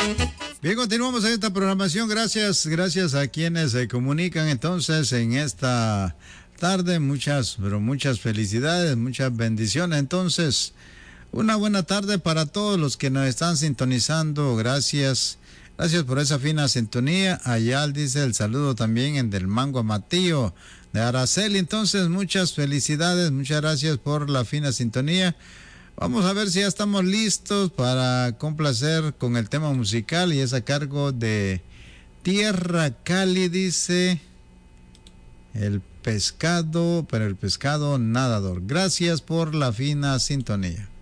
Bien, continuamos en esta programación. Gracias a quienes se comunican entonces en esta tarde. Pero muchas felicidades, muchas bendiciones. Entonces, una buena tarde para todos los que nos están sintonizando. Gracias por esa fina sintonía. Ayal dice el saludo también en Del Mango a Matío de Araceli. Entonces, muchas felicidades, muchas gracias por la fina sintonía. Vamos a ver si ya estamos listos para complacer con el tema musical y es a cargo de Tierra Cali, dice el pescado nadador. Gracias por la fina sintonía.